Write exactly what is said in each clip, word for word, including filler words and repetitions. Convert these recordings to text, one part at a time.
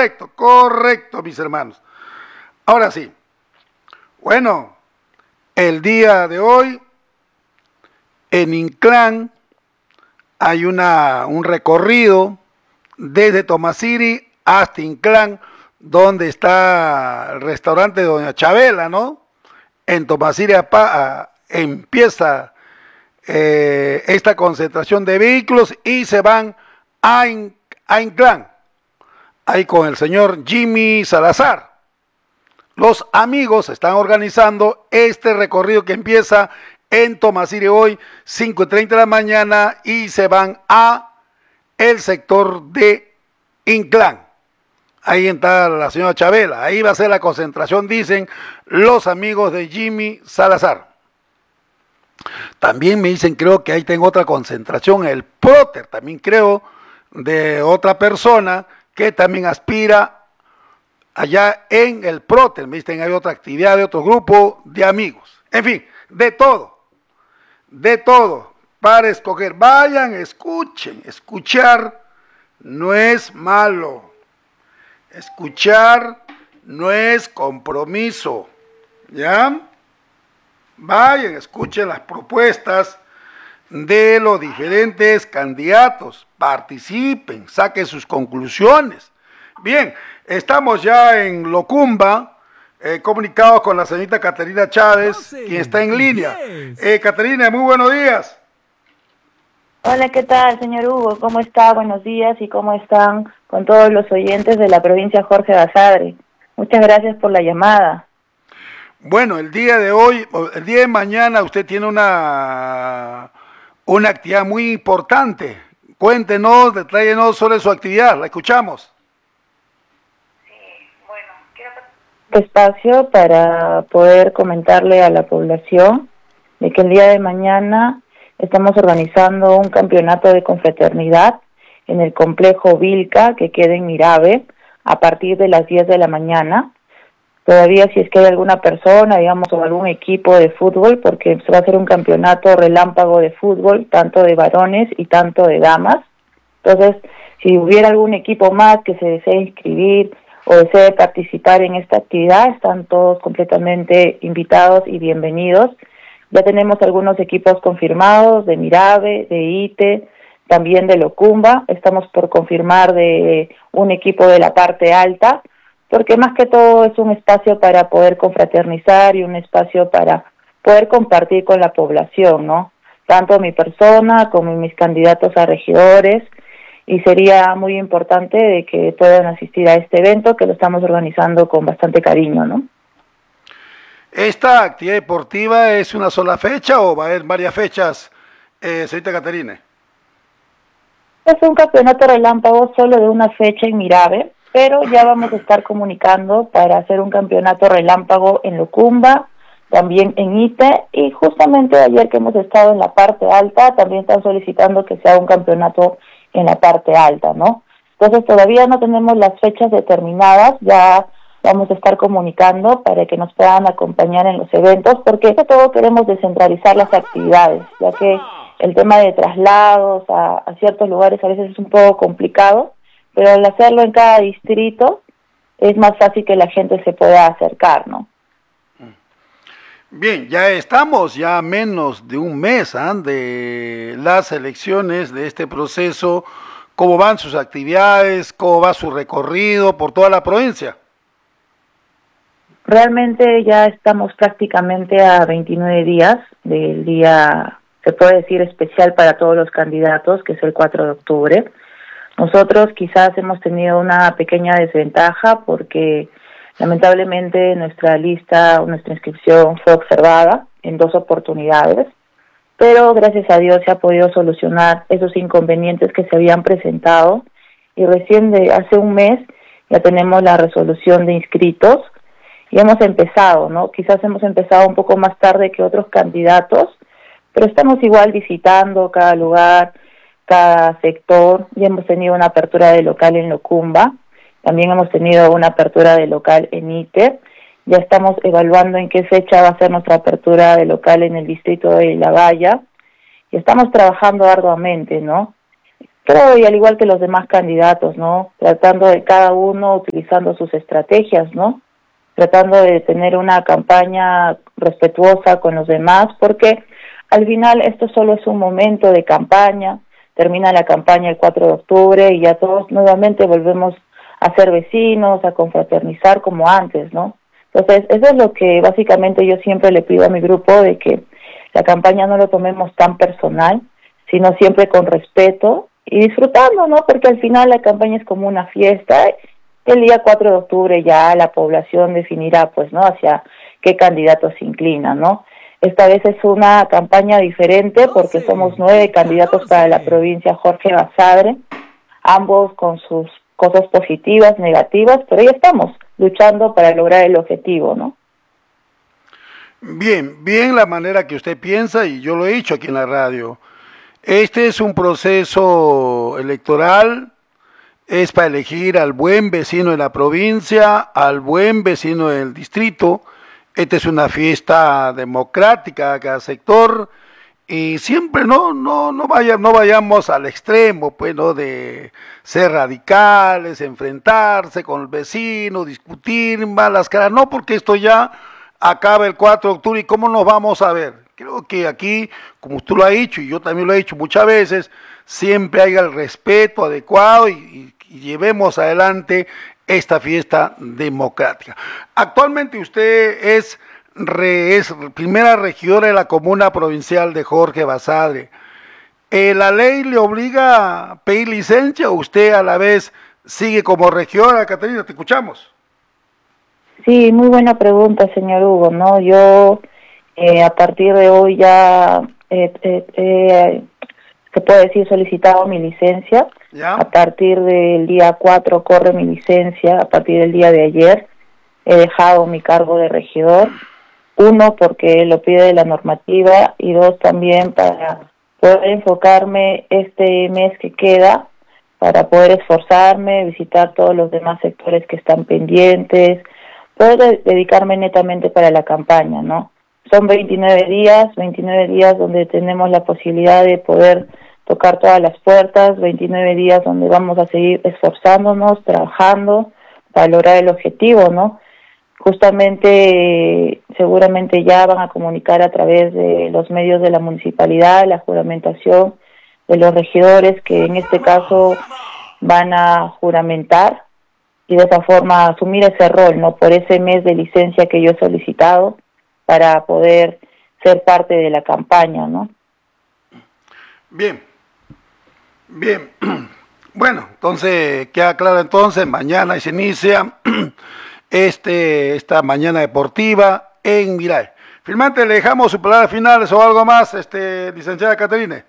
Correcto, correcto, mis hermanos. Ahora sí, bueno, el día de hoy en Inclán hay una, un recorrido desde Tomasiri hasta Inclán, donde está el restaurante de Doña Chabela, ¿no? En Tomasiri empieza eh, esta concentración de vehículos y se van a, In, a Inclán, ahí con el señor Jimmy Salazar. Los amigos están organizando este recorrido que empieza en Tomasiri hoy, cinco y treinta de la mañana, y se van a el sector de Inclán. Ahí está la señora Chabela, ahí va a ser la concentración, dicen los amigos de Jimmy Salazar. También me dicen, creo que ahí tengo otra concentración, el próter, también creo, de otra persona que también aspira allá en el próter. Me dicen, hay otra actividad de otro grupo de amigos. En fin, de todo, de todo, para escoger. Vayan, escuchen, escuchar no es malo. Escuchar no es compromiso, ¿ya? Vayan, escuchen las propuestas de los diferentes candidatos, participen, saquen sus conclusiones. Bien, estamos ya en Locumba, eh, comunicados con la señorita Caterina Chávez, doce, quien está en línea. Eh, Caterina, muy buenos días. Hola, ¿qué tal, señor Hugo? ¿Cómo está? Buenos días, y cómo están con todos los oyentes de la provincia Jorge Basadre. Muchas gracias por la llamada. Bueno, el día de hoy, el día de mañana, usted tiene una, una actividad muy importante. Cuéntenos, detállenos sobre su actividad, la escuchamos. Sí, bueno, quiero espacio para poder comentarle a la población de que el día de mañana estamos organizando un campeonato de confraternidad en el complejo Vilca, que queda en Mirabe, a partir de las diez de la mañana. Todavía si es que hay alguna persona, digamos, o algún equipo de fútbol, porque se va a hacer un campeonato relámpago de fútbol, tanto de varones y tanto de damas. Entonces, si hubiera algún equipo más que se desee inscribir o desee participar en esta actividad, están todos completamente invitados y bienvenidos. Ya tenemos algunos equipos confirmados de Mirabe, de Ite, también de Locumba. Estamos por confirmar de un equipo de la parte alta, porque más que todo es un espacio para poder confraternizar y un espacio para poder compartir con la población, ¿no? Tanto mi persona como mis candidatos a regidores, y sería muy importante de que puedan asistir a este evento, que lo estamos organizando con bastante cariño, ¿no? ¿Esta actividad deportiva es una sola fecha o va a haber varias fechas, eh, señorita Caterina? Es un campeonato relámpago solo de una fecha en Mirabe, pero ya vamos a estar comunicando para hacer un campeonato relámpago en Locumba, también en Ite, y justamente ayer que hemos estado en la parte alta, también están solicitando que sea un campeonato en la parte alta, ¿no? Entonces todavía no tenemos las fechas determinadas, ya vamos a estar comunicando para que nos puedan acompañar en los eventos, porque sobre todo queremos descentralizar las actividades, ya que el tema de traslados a, a ciertos lugares a veces es un poco complicado, pero al hacerlo en cada distrito es más fácil que la gente se pueda acercar, ¿no? Bien, ya estamos ya a menos de un mes ¿eh? de las elecciones, de este proceso. ¿Cómo van sus actividades? ¿Cómo va su recorrido por toda la provincia? Realmente ya estamos prácticamente a veintinueve días del día, se puede decir, especial para todos los candidatos, que es el cuatro de octubre. Nosotros quizás hemos tenido una pequeña desventaja porque lamentablemente nuestra lista, nuestra inscripción fue observada en dos oportunidades, pero gracias a Dios se ha podido solucionar esos inconvenientes que se habían presentado, y recién de hace un mes ya tenemos la resolución de inscritos y hemos empezado, ¿no? Quizás hemos empezado un poco más tarde que otros candidatos, pero estamos igual visitando cada lugar, cada sector. Ya hemos tenido una apertura de local en Locumba, también hemos tenido una apertura de local en Ite, ya estamos evaluando en qué fecha va a ser nuestra apertura de local en el distrito de La Valla, y estamos trabajando arduamente, ¿no? creo, y al igual que los demás candidatos, ¿no? Tratando de cada uno utilizando sus estrategias, ¿no? Tratando de tener una campaña respetuosa con los demás, porque al final esto solo es un momento de campaña, termina la campaña el cuatro de octubre y ya todos nuevamente volvemos a ser vecinos, a confraternizar como antes, ¿no? Entonces, eso es lo que básicamente yo siempre le pido a mi grupo, de que la campaña no lo tomemos tan personal, sino siempre con respeto y disfrutando, ¿no? Porque al final la campaña es como una fiesta. El día cuatro de octubre ya la población definirá, pues, ¿no?, hacia qué candidato se inclina, ¿no? Esta vez es una campaña diferente porque somos nueve candidatos para la provincia Jorge Basadre, ambos con sus cosas positivas, negativas, pero ya estamos luchando para lograr el objetivo, ¿no? Bien, bien la manera que usted piensa, y yo lo he dicho aquí en la radio. Este es un proceso electoral, es para elegir al buen vecino de la provincia, al buen vecino del distrito. Esta es una fiesta democrática a cada sector, y siempre no no no vaya, no vayamos al extremo, pues, no, de ser radicales, enfrentarse con el vecino, discutir malas caras, no, porque esto ya acaba el cuatro de octubre y cómo nos vamos a ver. Creo que aquí, como tú lo has dicho y yo también lo he dicho muchas veces, siempre haya el respeto adecuado y, y, y llevemos adelante esta fiesta democrática. Actualmente usted es, re, es primera regidora de la comuna provincial de Jorge Basadre. Eh, ¿La ley le obliga a pedir licencia o usted a la vez sigue como regidora? Caterina, te escuchamos. Sí, muy buena pregunta, señor Hugo, ¿no? Yo eh, a partir de hoy ya, eh, eh, eh, se puede decir, solicitado mi licencia. ¿Ya? A partir del día cuatro corre mi licencia, a partir del día de ayer he dejado mi cargo de regidor, uno porque lo pide la normativa y dos también para poder enfocarme este mes que queda, para poder esforzarme, visitar todos los demás sectores que están pendientes, poder dedicarme netamente para la campaña, ¿no? Son veintinueve días, veintinueve días donde tenemos la posibilidad de poder tocar todas las puertas, veintinueve días donde vamos a seguir esforzándonos, trabajando para lograr el objetivo, ¿no? Justamente, seguramente ya van a comunicar a través de los medios de la municipalidad la juramentación de los regidores, que en este caso van a juramentar y de esa forma asumir ese rol, ¿no?, por ese mes de licencia que yo he solicitado para poder ser parte de la campaña, ¿no? Bien, bien. Bueno, entonces queda claro, entonces mañana se inicia este esta mañana deportiva en Miray. Firmante, le dejamos su palabra finales o algo más, este licenciada Caterine.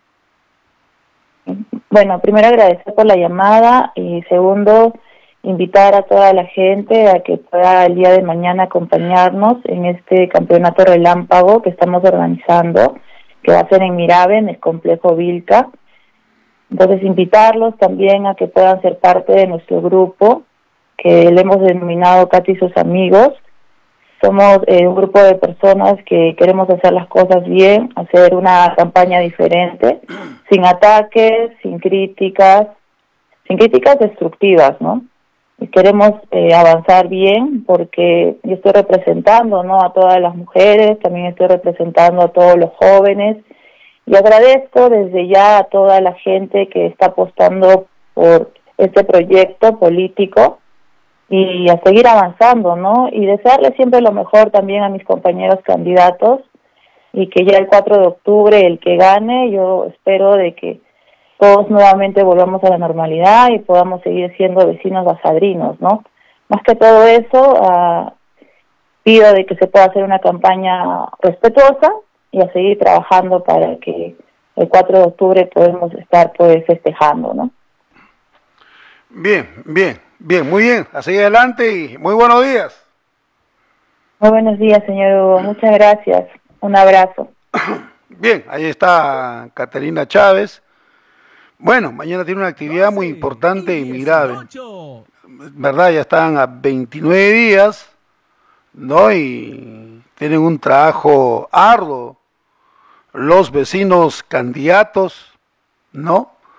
Bueno, primero agradecer por la llamada y segundo, invitar a toda la gente a que pueda el día de mañana acompañarnos en este campeonato relámpago que estamos organizando, que va a ser en Mirave, en el complejo Vilca. Entonces, invitarlos también a que puedan ser parte de nuestro grupo, que le hemos denominado Katy y sus amigos. Somos eh, un grupo de personas que queremos hacer las cosas bien, hacer una campaña diferente, sin ataques, sin críticas, sin críticas destructivas, ¿no? Y queremos eh, avanzar bien porque yo estoy representando, ¿no?, a todas las mujeres, también estoy representando a todos los jóvenes y agradezco desde ya a toda la gente que está apostando por este proyecto político y a seguir avanzando, ¿no? Y desearle siempre lo mejor también a mis compañeros candidatos y que ya el cuatro de octubre el que gane, yo espero de que todos nuevamente volvamos a la normalidad y podamos seguir siendo vecinos basadrinos, ¿no? Más que todo eso, uh, pido de que se pueda hacer una campaña respetuosa y a seguir trabajando para que el cuatro de octubre podamos estar pues festejando, ¿no? Bien, bien, bien, muy bien, a seguir adelante y muy buenos días. Muy buenos días, señor Hugo, muchas gracias, un abrazo. Bien, ahí está Caterina Chávez. Bueno, mañana tiene una actividad muy importante y Mirave, ¿verdad? Ya están a veintinueve días, ¿no? Y tienen un trabajo arduo los vecinos candidatos, ¿no?,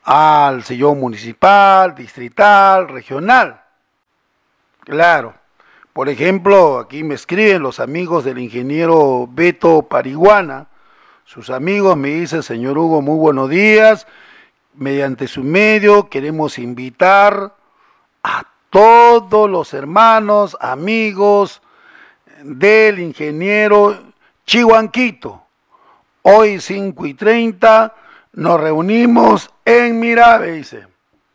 al sillón municipal, distrital, regional. Claro. Por ejemplo, aquí me escriben los amigos del ingeniero Beto Pariguana. Sus amigos me dicen, señor Hugo, muy buenos días. Mediante su medio queremos invitar a todos los hermanos, amigos del ingeniero Chihuanquito. Hoy cinco y treinta nos reunimos en Mirabe, dice.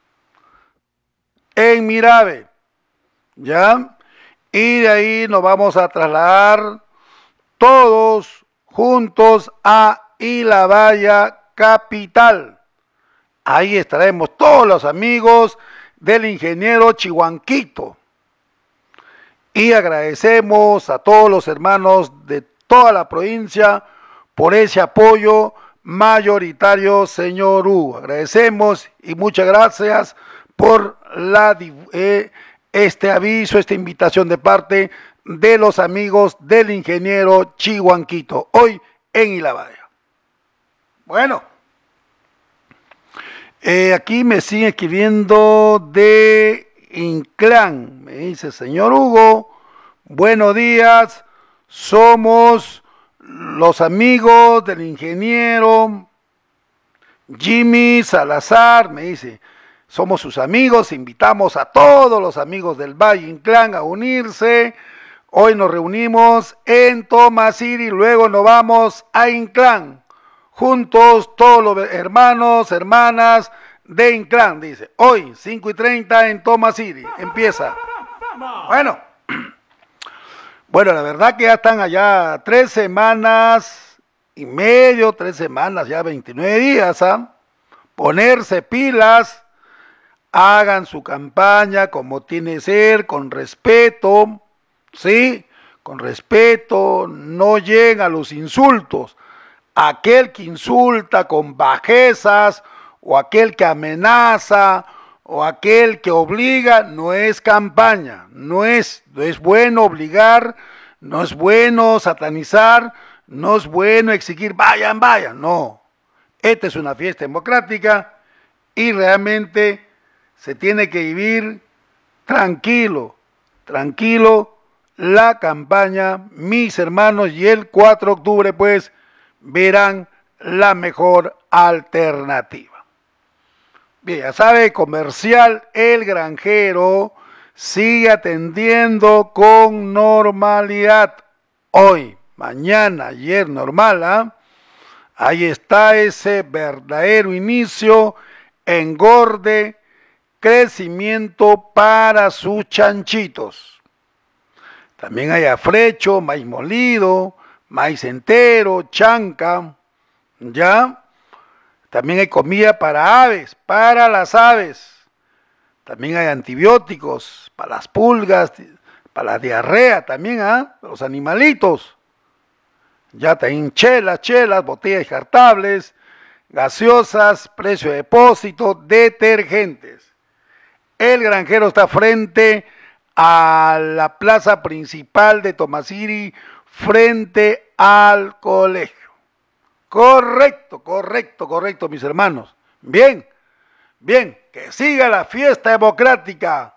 En Mirabe. ¿Ya? Y de ahí nos vamos a trasladar todos juntos a Ilabaya capital. Ahí estaremos todos los amigos del ingeniero Chihuanquito. Y agradecemos a todos los hermanos de toda la provincia por ese apoyo mayoritario, señor Hugo. Agradecemos y muchas gracias por la eh, este aviso, esta invitación de parte de los amigos del ingeniero Chihuanquito, hoy en Ilabaya. Bueno, eh, aquí me sigue escribiendo de Inclán, me dice, señor Hugo, buenos días, somos los amigos del ingeniero Jimmy Salazar, me dice, somos sus amigos, invitamos a todos los amigos del Valle Inclán a unirse. Hoy nos reunimos en Tomasiri, luego nos vamos a Inclán. Juntos todos los hermanos, hermanas de Inclán, dice. Hoy, cinco y treinta en Tomasiri, empieza. Bueno, bueno, la verdad que ya están allá tres semanas y medio, tres semanas, ya veintinueve días, ¿ah? Ponerse pilas. Hagan su campaña como tiene que ser, con respeto, ¿sí? Con respeto, no lleguen a los insultos. Aquel que insulta con bajezas, o aquel que amenaza, o aquel que obliga, no es campaña, no es, no es bueno obligar, no es bueno satanizar, no es bueno exigir, vayan, vayan, no. Esta es una fiesta democrática y realmente se tiene que vivir tranquilo, tranquilo la campaña, mis hermanos, y el cuatro de octubre pues verán la mejor alternativa. Bien, ya sabe, comercial El Granjero sigue atendiendo con normalidad. Hoy, mañana, ayer normal, ¿ah? ¿eh? Ahí está ese verdadero inicio, engorde, crecimiento para sus chanchitos. También hay afrecho, maíz molido, maíz entero, chanca, ¿ya? También hay comida para aves, para las aves. También hay antibióticos para las pulgas, para la diarrea también, ¿ah? ¿eh? Los animalitos. Ya también chelas, chelas, botellas descartables, gaseosas, precio de depósito, detergentes. El Granjero está frente a la plaza principal de Tomasiri, frente al colegio. Correcto, correcto, correcto, mis hermanos. Bien, bien, que siga la fiesta democrática.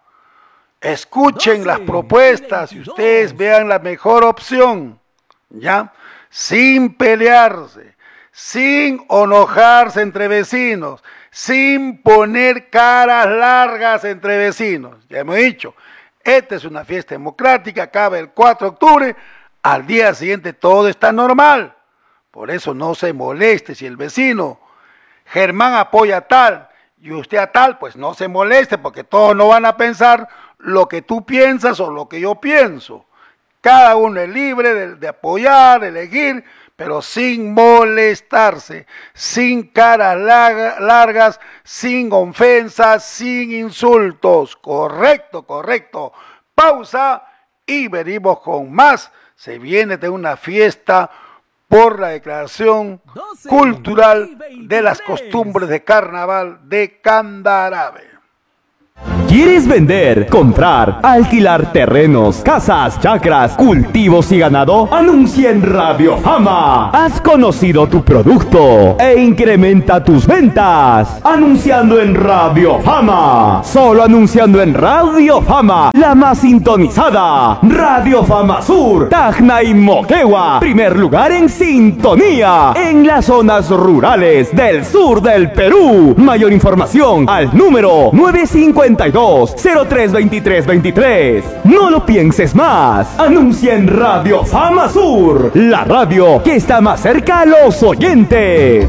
Escuchen las propuestas y ustedes vean la mejor opción, ¿ya? Sin pelearse, sin enojarse entre vecinos, sin poner caras largas entre vecinos. Ya hemos dicho, esta es una fiesta democrática, acaba el cuatro de octubre, al día siguiente todo está normal. Por eso no se moleste si el vecino Germán apoya a tal y usted a tal, pues no se moleste porque todos no van a pensar lo que tú piensas o lo que yo pienso. Cada uno es libre de, de apoyar, elegir, pero sin molestarse, sin caras largas, sin ofensas, sin insultos. Correcto, correcto. Pausa y venimos con más. Se viene de una fiesta por la declaración cultural de las costumbres de carnaval de Candarave. ¿Quieres vender, comprar, alquilar terrenos, casas, chacras, cultivos y ganado? Anuncia en Radio Fama. Has conocido tu producto e incrementa tus ventas. Anunciando en Radio Fama. Solo anunciando en Radio Fama, la más sintonizada. Radio Fama Sur, Tacna y Moquegua. Primer lugar en sintonía en las zonas rurales del sur del Perú. Mayor información al número nueve cinco dos, cero tres dos tres dos tres. No lo pienses más. Anuncia en Radio Fama Sur, la radio que está más cerca a los oyentes.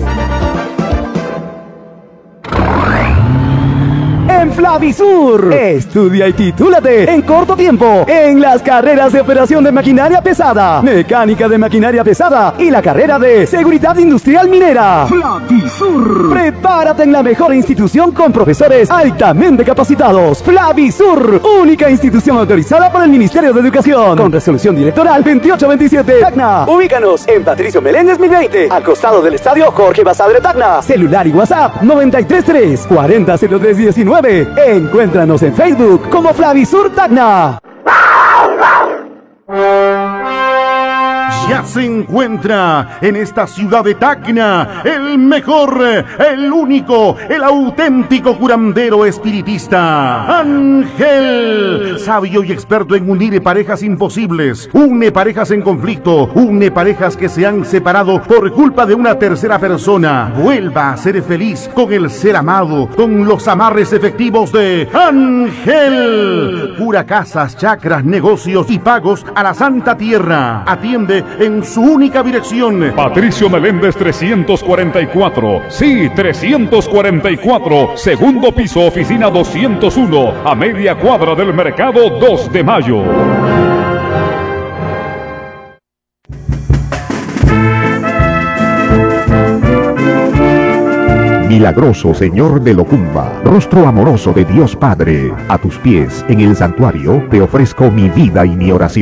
En Flavisur, estudia y titúlate en corto tiempo en las carreras de operación de maquinaria pesada, mecánica de maquinaria pesada y la carrera de seguridad industrial minera. Flavisur, prepárate en la mejor institución con profesores altamente capacitados. Flavisur, única institución autorizada por el Ministerio de Educación, con resolución directoral veintiocho veintisiete. Tacna, ubícanos en Patricio Meléndez mil veinte, al costado del estadio Jorge Basadre Tacna. Celular y WhatsApp noventa y tres tres, cuarenta cero tres diecinueve. Encuéntranos en Facebook como Flavisur Tacna. Ya se encuentra en esta ciudad de Tacna el mejor, el único, el auténtico curandero espiritista, Ángel, sabio y experto en unir parejas imposibles, une parejas en conflicto, une parejas que se han separado por culpa de una tercera persona. Vuelva a ser feliz con el ser amado, con los amarres efectivos de Ángel. Cura casas, chacras, negocios y pagos a la Santa Tierra. Atiende en su única dirección. Patricio Meléndez trescientos cuarenta y cuatro. Sí, trescientos cuarenta y cuatro. Segundo piso, oficina doscientos uno. A media cuadra del mercado dos de mayo. Milagroso Señor de Locumba, rostro amoroso de Dios Padre, a tus pies en el santuario te ofrezco mi vida y mi oración.